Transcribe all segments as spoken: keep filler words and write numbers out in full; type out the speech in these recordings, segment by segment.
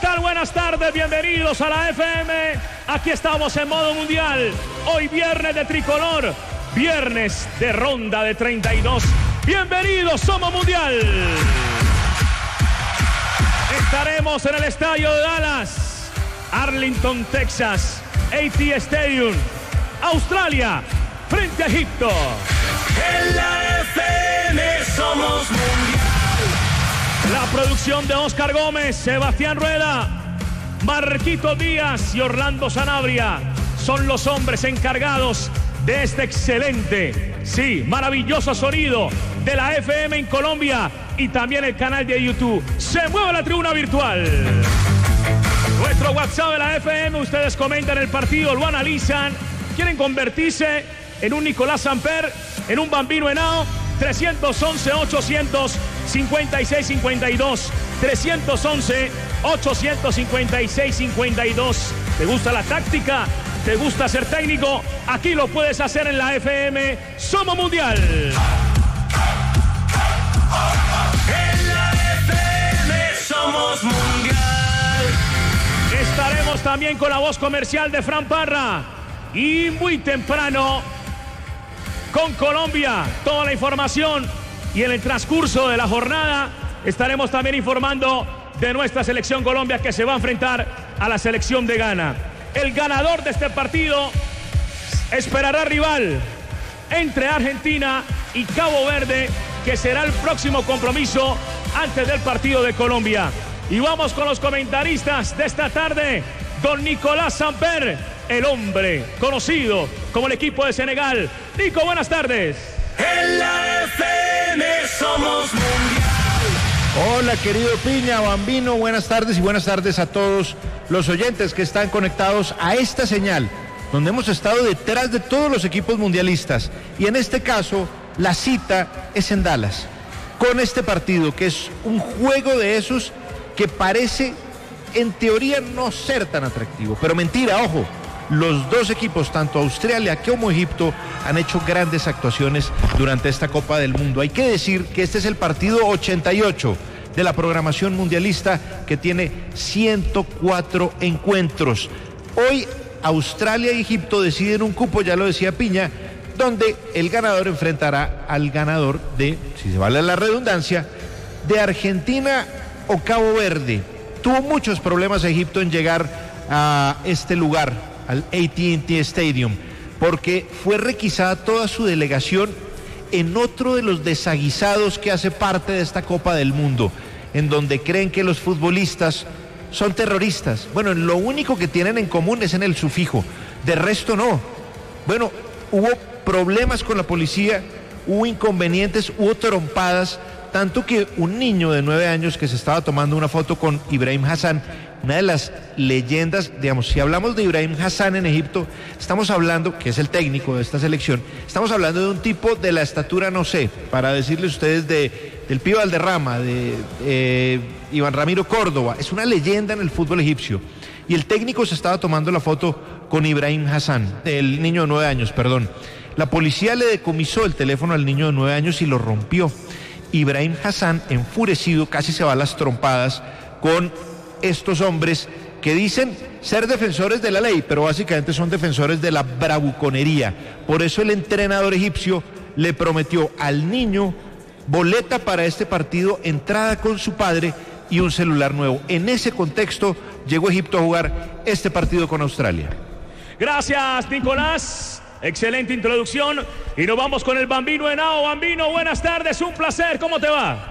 tal? Buenas tardes, bienvenidos a la F M. Aquí estamos en modo mundial. Hoy viernes de tricolor, viernes de ronda de treinta y dos. Bienvenidos, somos mundial. Estaremos en el estadio de Dallas, Arlington, Texas, A T Stadium, Australia, frente a Egipto. En la F M somos mundial. La producción de Oscar Gómez, Sebastián Rueda, Marquito Díaz y Orlando Sanabria son los hombres encargados de este excelente, sí, maravilloso sonido de la F M en Colombia y también el canal de YouTube. Se mueve la tribuna virtual. Nuestro WhatsApp de la F M, ustedes comentan el partido, lo analizan, quieren convertirse en un Nicolás Samper, en un Bambino Henao. Trescientos once, ochocientos cincuenta y seis, cincuenta y dos. Trescientos once, ochocientos cincuenta y seis, cincuenta y dos. ¿Te gusta la táctica? ¿Te gusta ser técnico? Aquí lo puedes hacer en la F M. Somos mundial. En la F M somos mundial. Estaremos también con la voz comercial de Fran Parra. Y muy temprano, con Colombia, toda la información. Y en el transcurso de la jornada estaremos también informando de nuestra selección Colombia, que se va a enfrentar a la selección de Ghana. El ganador de este partido esperará rival entre Argentina y Cabo Verde, que será el próximo compromiso antes del partido de Colombia. Y vamos con los comentaristas de esta tarde. Don Nicolás Samper, el hombre conocido como el equipo de Senegal. Nico, buenas tardes. En la F M somos mundial. Hola, querido Piña, Bambino, buenas tardes y buenas tardes a todos los oyentes que están conectados a esta señal, donde hemos estado detrás de todos los equipos mundialistas. Y en este caso, la cita es en Dallas, con este partido, que es un juego de esos que parece, en teoría, no ser tan atractivo. Pero mentira, ojo. Los dos equipos, tanto Australia como Egipto, han hecho grandes actuaciones durante esta Copa del Mundo. Hay que decir que este es el partido ochenta y ocho de la programación mundialista, que tiene ciento cuatro encuentros. Hoy Australia y Egipto deciden un cupo, ya lo decía Piña, donde el ganador enfrentará al ganador de, si se vale la redundancia, de Argentina o Cabo Verde. Tuvo muchos problemas Egipto en llegar a este lugar, al A T and T Stadium, porque fue requisada toda su delegación en otro de los desaguisados que hace parte de esta Copa del Mundo, en donde creen que los futbolistas son terroristas. Bueno, lo único que tienen en común es en el sufijo, de resto no. Bueno, hubo problemas con la policía, hubo inconvenientes, hubo trompadas, tanto que un niño de nueve años que se estaba tomando una foto con Ibrahim Hassan, una de las leyendas, digamos, si hablamos de Ibrahim Hassan en Egipto, estamos hablando, que es el técnico de esta selección, estamos hablando de un tipo de la estatura, no sé, para decirles ustedes, de, del Pío Valderrama, de eh, Iván Ramiro Córdoba, es una leyenda en el fútbol egipcio. Y el técnico se estaba tomando la foto con Ibrahim Hassan, el niño de nueve años, perdón. La policía le decomisó el teléfono al niño de nueve años y lo rompió. Ibrahim Hassan, enfurecido, casi se va a las trompadas con estos hombres que dicen ser defensores de la ley, pero básicamente son defensores de la bravuconería. Por eso el entrenador egipcio le prometió al niño boleta para este partido, entrada con su padre y un celular nuevo. En ese contexto llegó Egipto a jugar este partido con Australia. Gracias, Nicolás. Excelente introducción. Y nos vamos con el Bambino Henao. Bambino, buenas tardes, un placer. ¿Cómo te va?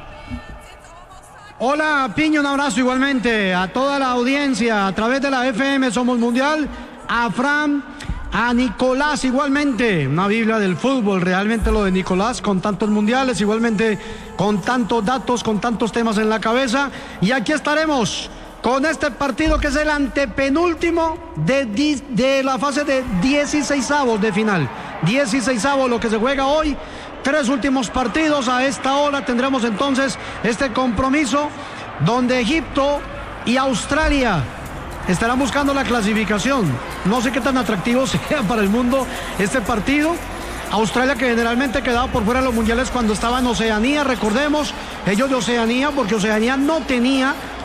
Hola, Piño, un abrazo igualmente a toda la audiencia a través de la F M Somos Mundial, a Fran, a Nicolás igualmente, una Biblia del fútbol, realmente lo de Nicolás, con tantos mundiales, igualmente con tantos datos, con tantos temas en la cabeza, y aquí estaremos con este partido que es el antepenúltimo de, de la fase de dieciseisavos de final, dieciseisavos lo que se juega hoy. Tres últimos partidos. A esta hora tendremos entonces este compromiso donde Egipto y Australia estarán buscando la clasificación. No sé qué tan atractivo sea para el mundo este partido. Australia, que generalmente quedaba por fuera de los mundiales cuando estaba en Oceanía, recordemos, ellos de Oceanía, porque Oceanía no tenía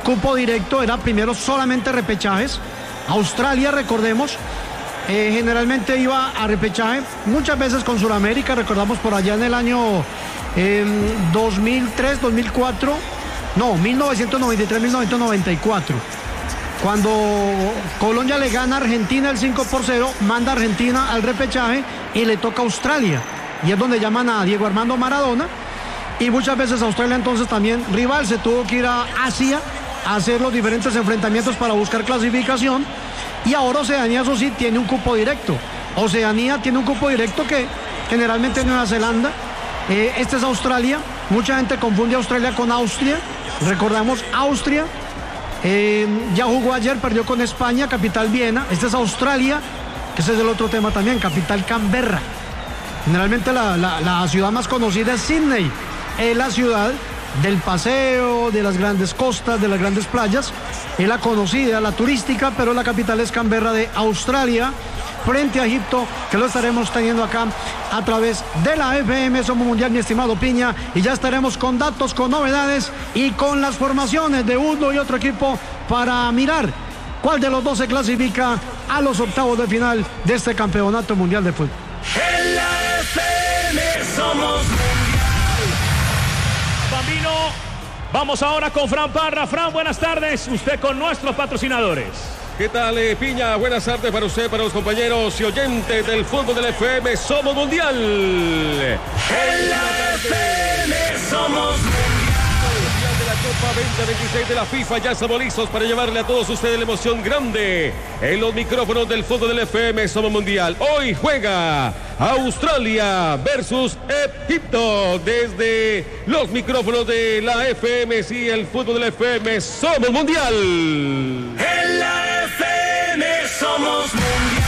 cupo directo, era primero solamente repechajes. Australia, recordemos, eh, generalmente iba a repechaje, muchas veces con Sudamérica, recordamos por allá en el año eh, dos mil tres, dos mil cuatro, no, mil novecientos noventa y tres, mil novecientos noventa y cuatro. Cuando Colombia le gana a Argentina el cinco por cero, manda a Argentina al repechaje y le toca a Australia. Y es donde llaman a Diego Armando Maradona. Y muchas veces Australia entonces también rival, se tuvo que ir a Asia a hacer los diferentes enfrentamientos para buscar clasificación. Y ahora Oceanía, eso sí, tiene un cupo directo. Oceanía tiene un cupo directo que generalmente es Nueva Zelanda. Eh, este es Australia. Mucha gente confunde Australia con Austria. Recordamos Austria. Eh, ya jugó ayer, perdió con España, capital Viena. Este es Australia, que ese es el otro tema también, capital Canberra. Generalmente la, la, la ciudad más conocida es Sydney. Es la ciudad del paseo, de las grandes costas, de las grandes playas. Es la conocida, la turística, pero la capital es Canberra de Australia, frente a Egipto, que lo estaremos teniendo acá a través de la F M Somos Mundial, mi estimado Piña, y ya estaremos con datos, con novedades y con las formaciones de uno y otro equipo para mirar cuál de los dos se clasifica a los octavos de final de este campeonato mundial de fútbol. En la F M Somos Bambino, vamos ahora con Fran Parra. Fran, buenas tardes. Usted con nuestros patrocinadores. ¿Qué tal, eh, Piña? Buenas tardes para usted, para los compañeros y oyentes del fútbol del F M Somos Mundial. En la F M Somos De la Copa veinte veintiséis de la FIFA, ya estamos listos para llevarle a todos ustedes la emoción grande en los micrófonos del fútbol del F M Somos Mundial. Hoy juega Australia versus Egipto desde los micrófonos de la F M, sí, el fútbol del F M Somos Mundial. En la F M Somos Mundial.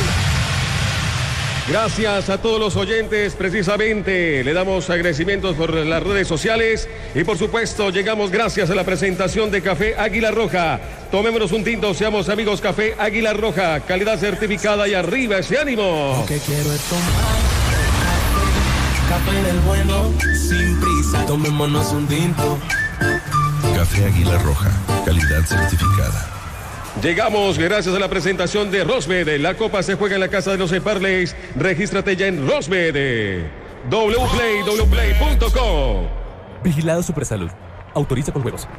Gracias a todos los oyentes, precisamente le damos agradecimientos por las redes sociales y por supuesto llegamos gracias a la presentación de Café Águila Roja. Tomémonos un tinto, seamos amigos. Café Águila Roja, calidad certificada y arriba ese ánimo. Lo que quiero es tomar café del bueno, sin prisa, tomémonos un tinto. Café Águila Roja, calidad certificada. Llegamos gracias a la presentación de Rosmed. La Copa se juega en la casa de los Parleys. Regístrate ya en Rosmed. wplay, wplay punto com. Vigilado Supersalud. Autoriza con juegos.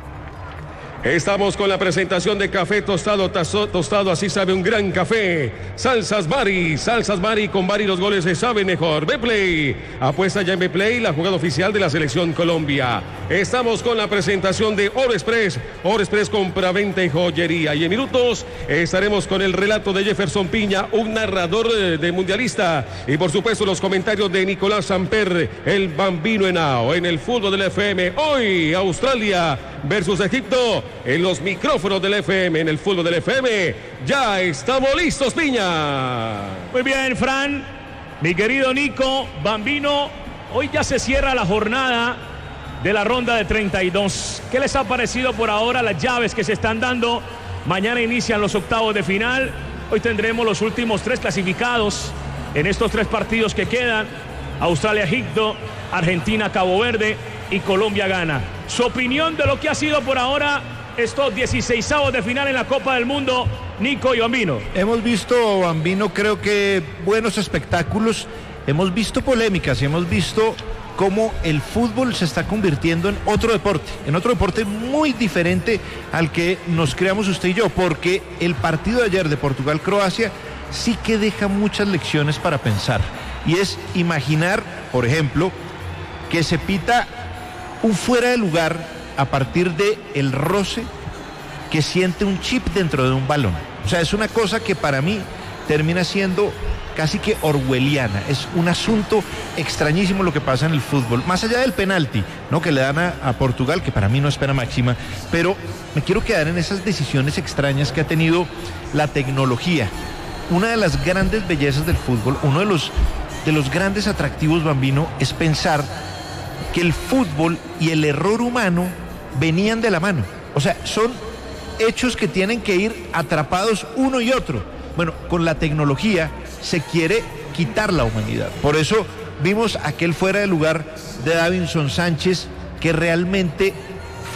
Estamos con la presentación de café tostado, tazo, tostado, así sabe un gran café. Salsas Bari, Salsas Bari, con Bari los goles se saben mejor. Betplay, apuesta ya en Betplay, la jugada oficial de la selección Colombia. Estamos con la presentación de Oro Express, Oro Express compra-venta y joyería. Y en minutos estaremos con el relato de Jefferson Piña, un narrador de, de mundialista. Y por supuesto los comentarios de Nicolás Samper, el Bambino Henao, en el fútbol del F M. Hoy Australia versus Egipto. En los micrófonos del F M, en el fútbol del F M, ya estamos listos, Piña. Muy bien, Fran, mi querido Nico, Bambino, hoy ya se cierra la jornada de la ronda de treinta y dos. ¿Qué les ha parecido por ahora las llaves que se están dando? Mañana inician los octavos de final. Hoy tendremos los últimos tres clasificados en estos tres partidos que quedan. Australia, Egipto, Argentina, Cabo Verde y Colombia gana. Su opinión de lo que ha sido por ahora estos dieciseisavos de final en la Copa del Mundo, Nico y Bambino. Hemos visto, Bambino, creo que buenos espectáculos, hemos visto polémicas y hemos visto cómo el fútbol se está convirtiendo en otro deporte, en otro deporte muy diferente al que nos creamos usted y yo, porque el partido de ayer de Portugal-Croacia sí que deja muchas lecciones para pensar, y es imaginar, por ejemplo, que se pita un fuera de lugar a partir de el roce que siente un chip dentro de un balón. O sea, es una cosa que para mí termina siendo casi que orwelliana. Es un asunto extrañísimo lo que pasa en el fútbol, más allá del penalti, ¿no?, que le dan a, a Portugal, que para mí no es pena máxima, pero me quiero quedar en esas decisiones extrañas que ha tenido la tecnología. Una de las grandes bellezas del fútbol, uno de los, de los grandes atractivos, Bambino, es pensar que el fútbol y el error humano venían de la mano. O sea, son hechos que tienen que ir atrapados uno y otro. Bueno, con la tecnología se quiere quitar la humanidad. Por eso vimos aquel fuera de lugar de Davinson Sánchez, que realmente fue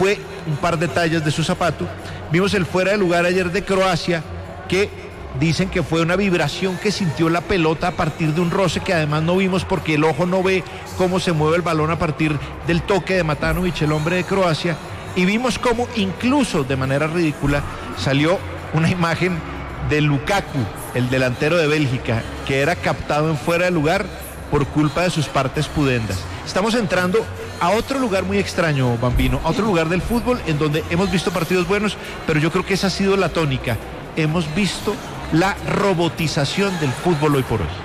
un par de tallas de su zapato. Vimos el fuera de lugar ayer de Croacia, que dicen que fue una vibración que sintió la pelota a partir de un roce que además no vimos porque el ojo no ve cómo se mueve el balón a partir del toque de Matanovic, el hombre de Croacia, y vimos cómo incluso de manera ridícula salió una imagen de Lukaku, el delantero de Bélgica, que era captado en fuera de lugar por culpa de sus partes pudendas. Estamos entrando a otro lugar muy extraño, Bambino, a otro lugar del fútbol en donde hemos visto partidos buenos, pero yo creo que esa ha sido la tónica. Hemos visto la robotización del fútbol hoy por hoy.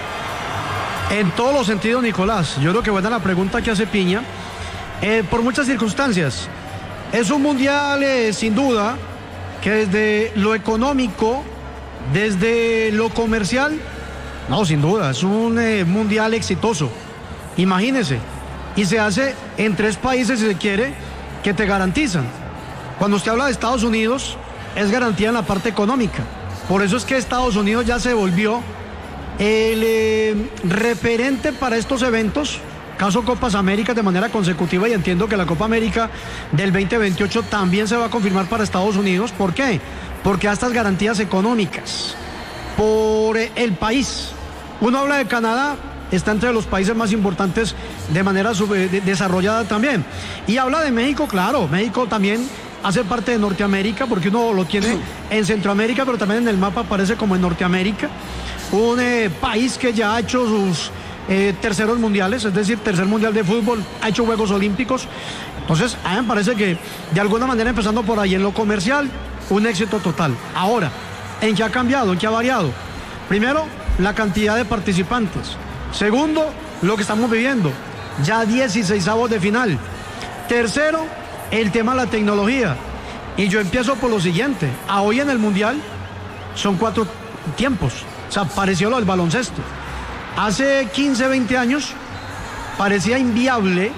En todos los sentidos, Nicolás. Yo creo que buena la pregunta que hace Piña. Eh, por muchas circunstancias. Es un mundial, eh, sin duda, que desde lo económico, desde lo comercial, no, sin duda, es un eh, mundial exitoso. Imagínese. Y se hace en tres países, si se quiere, que te garantizan. Cuando usted habla de Estados Unidos, es garantía en la parte económica. Por eso es que Estados Unidos ya se volvió el eh, referente para estos eventos, caso Copas Américas de manera consecutiva, y entiendo que la Copa América del veinte veintiocho también se va a confirmar para Estados Unidos. ¿Por qué? Porque a estas garantías económicas por eh, el país. Uno habla de Canadá, está entre los países más importantes de manera sub, de, desarrollada también. Y habla de México, claro, México también hace parte de Norteamérica, porque uno lo tiene en Centroamérica, pero también en el mapa aparece como en Norteamérica. Un eh, país que ya ha hecho sus eh, terceros mundiales, es decir, tercer mundial de fútbol, ha hecho Juegos Olímpicos. Entonces, a mí me parece que de alguna manera, empezando por ahí en lo comercial, un éxito total. Ahora, ¿en qué ha cambiado? ¿En qué ha variado? Primero, la cantidad de participantes. Segundo, lo que estamos viviendo, ya dieciseisavos de final. Tercero, el tema de la tecnología. Y yo empiezo por lo siguiente. A hoy en el Mundial son cuatro tiempos. O sea, pareció lo del baloncesto. Hace quince, veinte años parecía inviable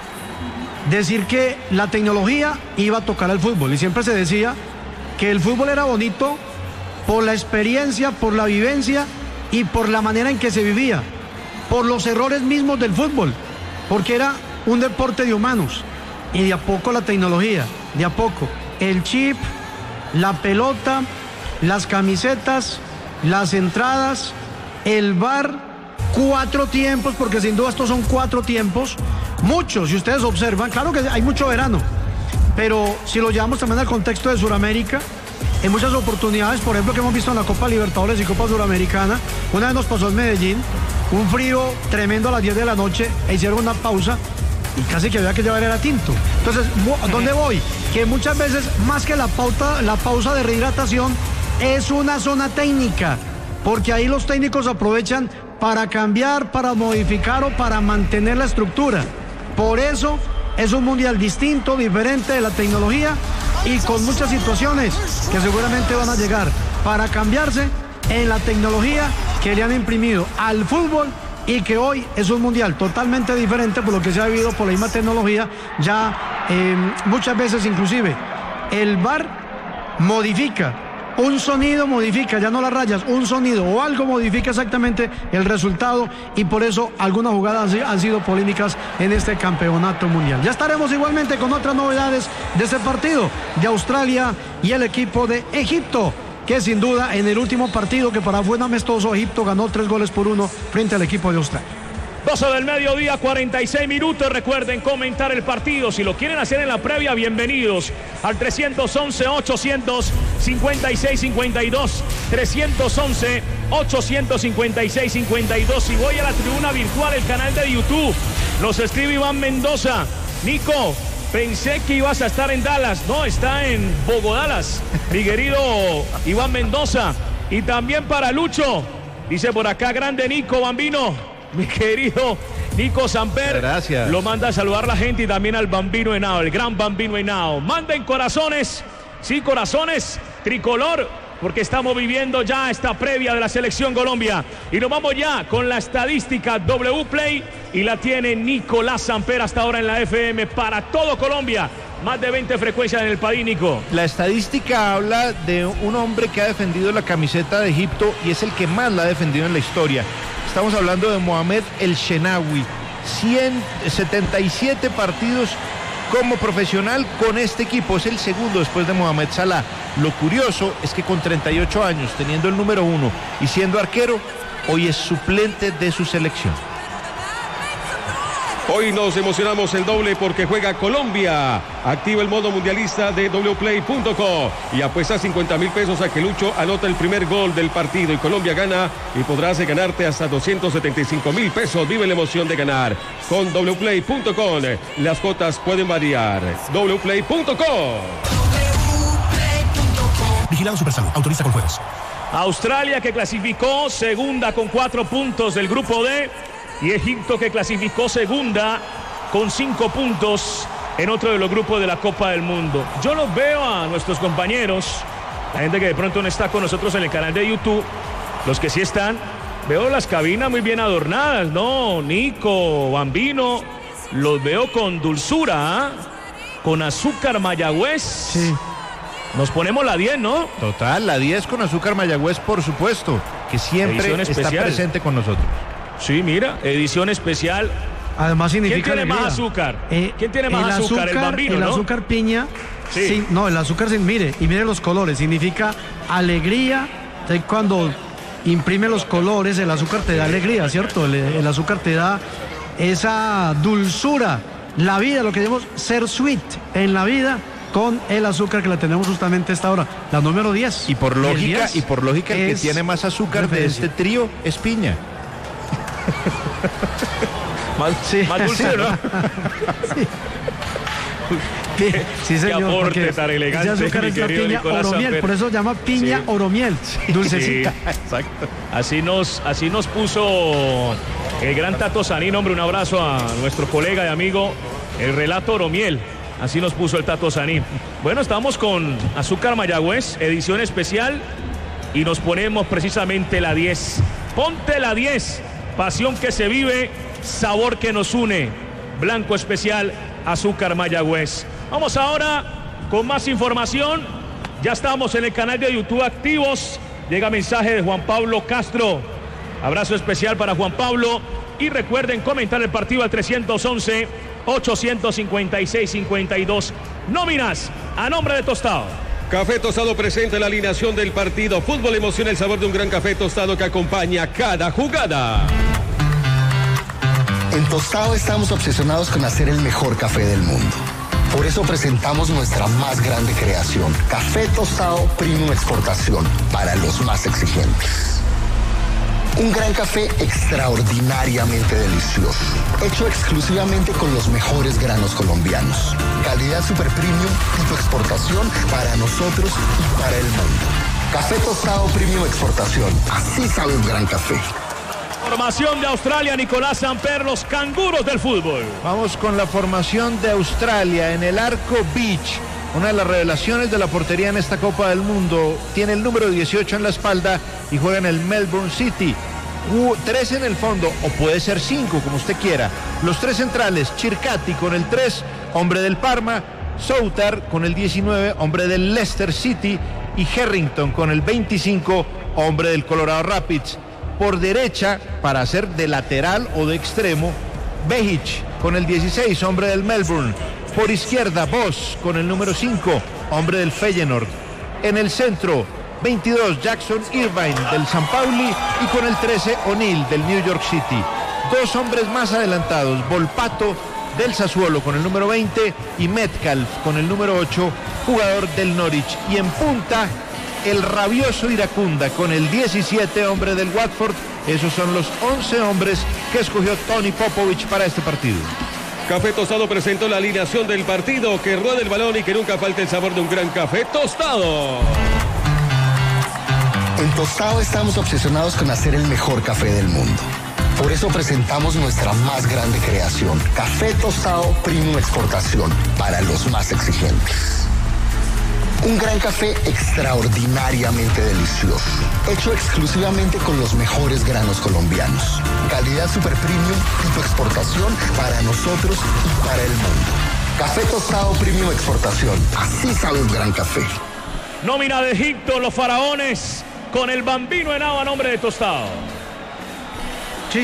decir que la tecnología iba a tocar al fútbol. Y siempre se decía que el fútbol era bonito por la experiencia, por la vivencia y por la manera en que se vivía. Por los errores mismos del fútbol. Porque era un deporte de humanos. Y de a poco la tecnología, de a poco. El chip, la pelota, las camisetas, las entradas, el V A R, cuatro tiempos, porque sin duda estos son cuatro tiempos. Muchos, si ustedes observan, claro que hay mucho verano, pero si lo llevamos también al contexto de Sudamérica, en muchas oportunidades, por ejemplo, que hemos visto en la Copa Libertadores y Copa Suramericana, una vez nos pasó en Medellín, un frío tremendo a las diez de la noche, e hicieron una pausa, y casi que había que llevar era tinto. Entonces, ¿dónde voy? Que muchas veces, más que la, pauta, la pausa de rehidratación, es una zona técnica, porque ahí los técnicos aprovechan para cambiar, para modificar o para mantener la estructura. Por eso es un mundial distinto, diferente de la tecnología y con muchas situaciones que seguramente van a llegar para cambiarse en la tecnología que le han imprimido al fútbol, y que hoy es un mundial totalmente diferente por lo que se ha vivido por la misma tecnología. Ya eh, muchas veces inclusive el V A R modifica, un sonido modifica, ya no las rayas, un sonido o algo modifica exactamente el resultado, y por eso algunas jugadas han sido polémicas en este campeonato mundial. Ya estaremos igualmente con otras novedades de este partido de Australia y el equipo de Egipto, que sin duda en el último partido, que para fue un amistoso, Egipto ganó tres goles por uno frente al equipo de Australia. doce del mediodía, cuarenta y seis minutos. Recuerden comentar el partido. Si lo quieren hacer en la previa, bienvenidos al tres once, ochocientos cincuenta y seis cincuenta y dos. tres once, ochocientos cincuenta y seis cincuenta y dos. Si voy a la tribuna virtual, el canal de YouTube, nos escribe Iván Mendoza. Nico, pensé que ibas a estar en Dallas. No, está en Bogodalas, mi querido Iván Mendoza. Y también para Lucho, dice por acá, grande Nico Bambino. Mi querido Nico Samper, gracias. Lo manda a saludar la gente, y también al Bambino Henao, el gran Bambino Henao. Manden corazones, sí, corazones, tricolor, porque estamos viviendo ya esta previa de la selección Colombia. Y nos vamos ya con la estadística W Play, y la tiene Nicolás Samper hasta ahora en la F M para todo Colombia. Más de veinte frecuencias en el país, Nico. La estadística habla de un hombre que ha defendido la camiseta de Egipto, y es el que más la ha defendido en la historia. Estamos hablando de Mohamed El Shenawi. ciento setenta y siete partidos como profesional con este equipo. Es el segundo después de Mohamed Salah. Lo curioso es que con treinta y ocho años, teniendo el número uno y siendo arquero, hoy es suplente de su selección. Hoy nos emocionamos el doble porque juega Colombia. Activa el modo mundialista de w play punto co y apuesta cincuenta mil pesos a que Lucho anota el primer gol del partido y Colombia gana y podrás ganarte hasta doscientos setenta y cinco mil pesos. Vive la emoción de ganar con w play punto com. Las cuotas pueden variar. w play punto com. Vigilado Supersalud. Autoriza con juegos. Australia, que clasificó segunda con cuatro puntos del grupo D, y Egipto, que clasificó segunda con cinco puntos en otro de los grupos de la Copa del Mundo. Yo los veo a nuestros compañeros, la gente que de pronto no está con nosotros en el canal de YouTube, los que sí están, veo las cabinas muy bien adornadas, ¿no? Nico, Bambino, los veo con dulzura, ¿eh? Con azúcar Mayagüez. Sí. Nos ponemos la diez, ¿no? Total, la diez con azúcar Mayagüez, por supuesto, que siempre está presente con nosotros. Sí, mira, edición especial. Además significa ¿Quién tiene alegría. más azúcar? Eh, ¿Quién tiene más el azúcar? El Bambino, El ¿no? azúcar piña. Sí. Sí, no, el azúcar sin, mire, y mire los colores, significa alegría. Entonces, cuando imprime los colores, el azúcar te da alegría, ¿cierto? El, el azúcar te da esa dulzura, la vida, lo que llamamos ser sweet en la vida, con el azúcar que la tenemos justamente a esta hora, la número diez. Y por el lógica, diez y por lógica el que es tiene más azúcar de referencia. este trío es piña. Más, Sí. más dulce, ¿no? Sí, sí, señor. Qué aporte porque tan elegante, ese azúcar mi es la querido piña Nicolás oromiel, Samper. por eso se llama piña Sí. oromiel, dulcecita. Sí, exacto. Así nos, así nos puso el gran Tato Sanín, hombre, un abrazo a nuestro colega y amigo, el relato Oromiel. Así nos puso el Tato Sanín. Bueno, estamos con azúcar Mayagüez, edición especial, y nos ponemos precisamente la diez. Ponte la diez, pasión que se vive, sabor que nos une. Blanco especial, azúcar Mayagüez. Vamos ahora con más información. Ya estamos en el canal de YouTube activos. Llega mensaje de Juan Pablo Castro. Abrazo especial para Juan Pablo. Y recuerden comentar el partido al trescientos once, ochocientos cincuenta y seis, cincuenta y dos. Nóminas a nombre de Tostado. Café Tostado presenta la alineación del partido. Fútbol emociona el sabor de un gran café tostado que acompaña cada jugada. En Tostado estamos obsesionados con hacer el mejor café del mundo. Por eso presentamos nuestra más grande creación, Café Tostado Premium Exportación, para los más exigentes. Un gran café extraordinariamente delicioso, hecho exclusivamente con los mejores granos colombianos. Calidad super premium, tipo exportación para nosotros y para el mundo. Café Tostado Premium Exportación, así sabe un gran café. Formación de Australia, Nicolás Samper, los canguros del fútbol. Vamos con la formación de Australia en el arco Beach. Una de las revelaciones de la portería en esta Copa del Mundo. Tiene el número dieciocho en la espalda y juega en el Melbourne City. Uh, tres en el fondo, o puede ser cinco, como usted quiera. Los tres centrales, Chircati con el tres, hombre del Parma, Soutar con el diecinueve, hombre del Leicester City, y Harrington con el veinticinco, hombre del Colorado Rapids. Por derecha, para hacer de lateral o de extremo, Behic con el dieciséis, hombre del Melbourne. Por izquierda, Voss con el número cinco, hombre del Feyenoord. En el centro, veintidós, Jackson Irvine del San Pauli, y con el trece, O'Neill del New York City. Dos hombres más adelantados, Volpato del Sassuolo con el número veinte y Metcalf con el número ocho, jugador del Norwich. Y en punta, el rabioso Iracunda con el diecisiete, hombre del Watford. Esos son los once hombres que escogió Tony Popovich para este partido. Café Tostado presentó la alineación del partido. Que ruede el balón y que nunca falte el sabor de un gran café tostado. En Tostado estamos obsesionados con hacer el mejor café del mundo. Por eso presentamos nuestra más grande creación, Café Tostado Premium Exportación, para los más exigentes. Un gran café extraordinariamente delicioso, hecho exclusivamente con los mejores granos colombianos. Calidad super premium, tipo exportación para nosotros y para el mundo. Café Tostado Premium Exportación, así sabe un gran café. Nómina de Egipto, los faraones, con el Bambino Henao a nombre de Tostado. Sí,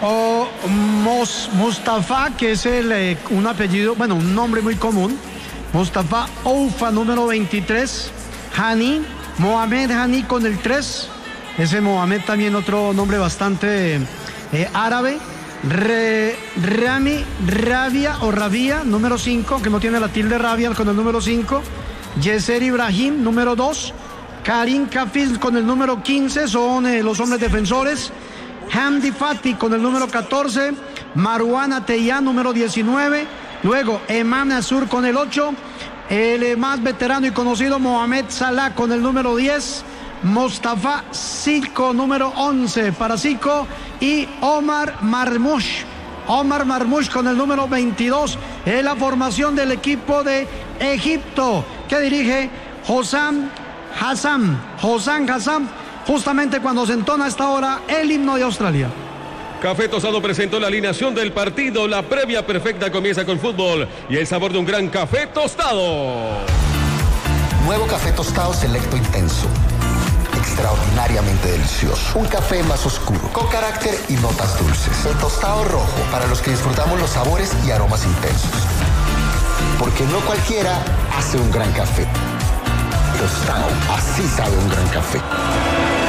O Mos, Mustafa, que es el, eh, un apellido, bueno, un nombre muy común. Mustafa Oufa, número veintitrés. Hani, Mohamed Hani con el tres. Ese Mohamed también otro nombre bastante eh, árabe. Re, Rami Rabia o Rabia, número cinco, que no tiene la tilde Rabia con el número cinco. Yeser Ibrahim, número dos. Karim Kafil con el número quince, son eh, los hombres defensores. Hamdi Fati con el número catorce. Marwan Ateyah, número diecinueve. Luego Emam Nasur con el ocho. El eh, más veterano y conocido Mohamed Salah con el número diez. Mustafa Zico, número once para Zico. Y Omar Marmoush. Omar Marmoush con el número veintidós. Es la formación del equipo de Egipto que dirige Hossam Hassan. Hossam Hassan, justamente cuando se entona a esta hora el himno de Australia. Café Tostado presentó la alineación del partido. La previa perfecta comienza con fútbol y el sabor de un gran café tostado. Nuevo Café Tostado Selecto Intenso. Extraordinariamente delicioso. Un café más oscuro, con carácter y notas dulces. El tostado rojo, para los que disfrutamos los sabores y aromas intensos. Porque no cualquiera hace un gran café. Tostado, así sabe un gran café.